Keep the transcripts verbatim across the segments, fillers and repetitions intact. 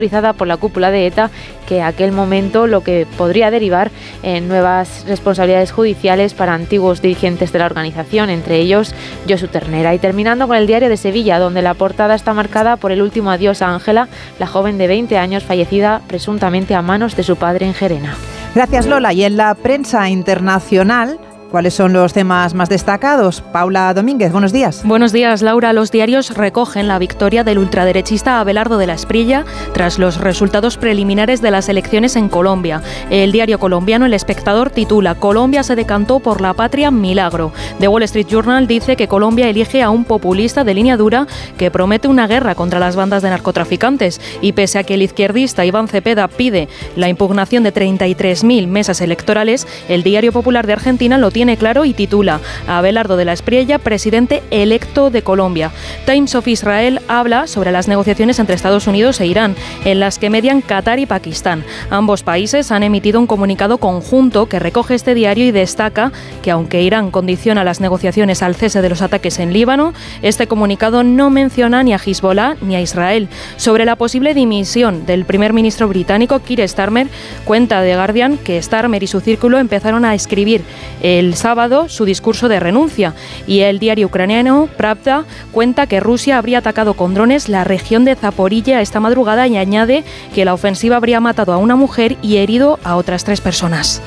por la cúpula de ETA, que aquel momento lo que podría derivar en nuevas responsabilidades judiciales para antiguos dirigentes de la organización, entre ellos Josu Ternera. Y terminando con el Diario de Sevilla, donde la portada está marcada por el último adiós a Ángela, la joven de veinte años fallecida presuntamente a manos de su padre en Gerena. Gracias, Lola. Y en la prensa internacional, ¿cuáles son los temas más destacados? Paula Domínguez, buenos días. Buenos días, Laura. Los diarios recogen la victoria del ultraderechista Abelardo de la Espriella tras los resultados preliminares de las elecciones en Colombia. El diario colombiano El Espectador titula «Colombia se decantó por la patria milagro». The Wall Street Journal dice que Colombia elige a un populista de línea dura que promete una guerra contra las bandas de narcotraficantes. Y pese a que el izquierdista Iván Cepeda pide la impugnación de treinta y tres mil mesas electorales, el Diario Popular de Argentina lo tiene tiene claro y titula «Abelardo de la Espriella, presidente electo de Colombia». Times of Israel habla sobre las negociaciones entre Estados Unidos e Irán, en las que median Qatar y Pakistán. Ambos países han emitido un comunicado conjunto que recoge este diario y destaca que, aunque Irán condiciona las negociaciones al cese de los ataques en Líbano, este comunicado no menciona ni a Hezbollah ni a Israel. Sobre la posible dimisión del primer ministro británico, Keir Starmer, cuenta The Guardian que Starmer y su círculo empezaron a escribir el sábado su discurso de renuncia, y el diario ucraniano Pravda cuenta que Rusia habría atacado con drones la región de Zaporilla esta madrugada y añade que la ofensiva habría matado a una mujer y herido a otras tres personas.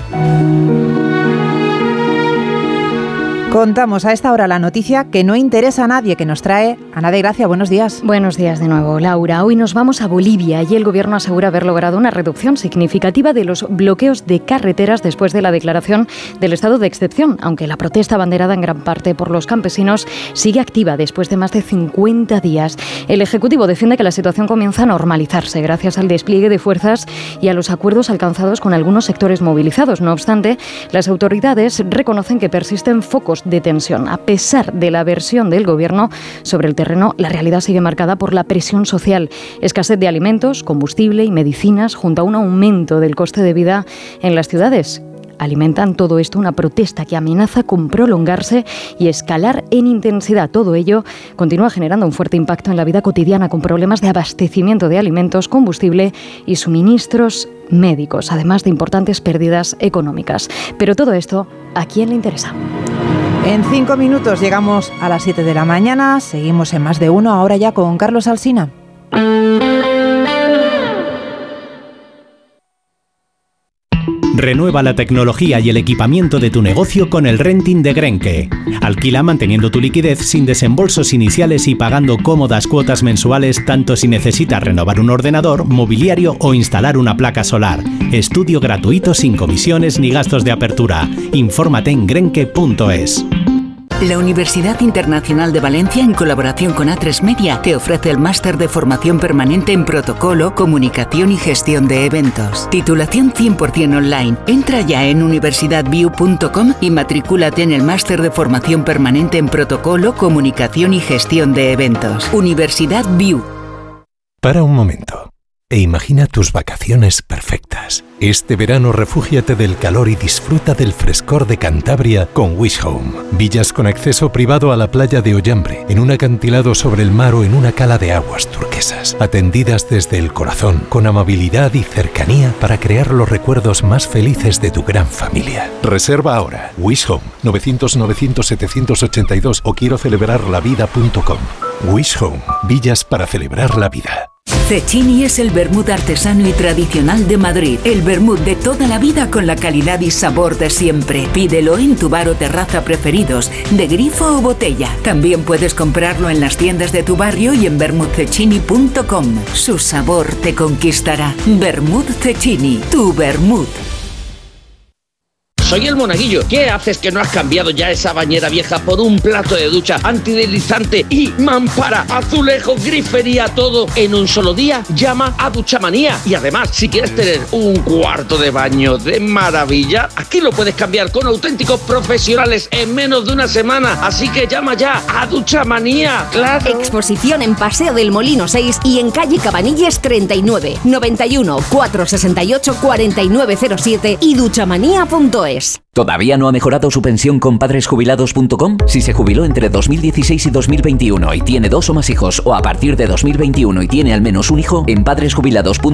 Contamos a esta hora la noticia que no interesa a nadie, que nos trae Ana de Gracia. Buenos días. Buenos días de nuevo, Laura. Hoy nos vamos a Bolivia y el gobierno asegura haber logrado una reducción significativa de los bloqueos de carreteras después de la declaración del estado de excepción, aunque la protesta abanderada en gran parte por los campesinos sigue activa después de más de cincuenta días. El Ejecutivo defiende que la situación comienza a normalizarse gracias al despliegue de fuerzas y a los acuerdos alcanzados con algunos sectores movilizados. No obstante, las autoridades reconocen que persisten focos de tensión. A pesar de la versión del gobierno sobre el terreno, la realidad sigue marcada por la presión social, escasez de alimentos, combustible y medicinas, junto a un aumento del coste de vida en las ciudades. Alimentan todo esto una protesta que amenaza con prolongarse y escalar en intensidad. Todo ello continúa generando un fuerte impacto en la vida cotidiana, con problemas de abastecimiento de alimentos, combustible y suministros médicos, además de importantes pérdidas económicas. Pero todo esto, ¿a quién le interesa? En cinco minutos llegamos a las siete de la mañana. Seguimos en Más de Uno, ahora ya con Carlos Alsina. Renueva la tecnología y el equipamiento de tu negocio con el renting de Grenke. Alquila manteniendo tu liquidez sin desembolsos iniciales y pagando cómodas cuotas mensuales, tanto si necesitas renovar un ordenador, mobiliario o instalar una placa solar. Estudio gratuito sin comisiones ni gastos de apertura. Infórmate en grenke punto es. La Universidad Internacional de Valencia, en colaboración con A tres Media, te ofrece el máster de formación permanente en protocolo, comunicación y gestión de eventos. Titulación cien por ciento online. Entra ya en universidad view punto com y matricúlate en el máster de formación permanente en protocolo, comunicación y gestión de eventos. Universidad View. Para un momento e imagina tus vacaciones perfectas. Este verano refúgiate del calor y disfruta del frescor de Cantabria con Wish Home. Villas con acceso privado a la playa de Ollambre, en un acantilado sobre el mar o en una cala de aguas turquesas. Atendidas desde el corazón, con amabilidad y cercanía para crear los recuerdos más felices de tu gran familia. Reserva ahora. Wish Home, novecientos novecientos setecientos ochenta y dos o quiero celebrar la vida punto com. Wish Home, villas para celebrar la vida. Cecchini es el vermut artesano y tradicional de Madrid. El vermut de toda la vida con la calidad y sabor de siempre. Pídelo en tu bar o terraza preferidos, de grifo o botella. También puedes comprarlo en las tiendas de tu barrio y en vermut cecchini punto com. Su sabor te conquistará. Vermut Cecchini, tu vermut. Soy el Monaguillo. ¿Qué haces que no has cambiado ya esa bañera vieja por un plato de ducha antideslizante y mampara, azulejo, grifería, todo en un solo día? Llama a Duchamanía. Y además, si quieres tener un cuarto de baño de maravilla, aquí lo puedes cambiar con auténticos profesionales en menos de una semana. Así que llama ya a Duchamanía. ¡Claro! Exposición en Paseo del Molino seis y en calle Cabanilles treinta y nueve, noventa y uno, cuatrocientos sesenta y ocho, cuarenta y nueve cero siete y duchamanía punto es. es. ¿Todavía no ha mejorado su pensión con padres jubilados punto com? Si se jubiló entre dos mil dieciséis y dos mil veintiuno y tiene dos o más hijos, o a partir de dos mil veintiuno y tiene al menos un hijo, en padres jubilados punto com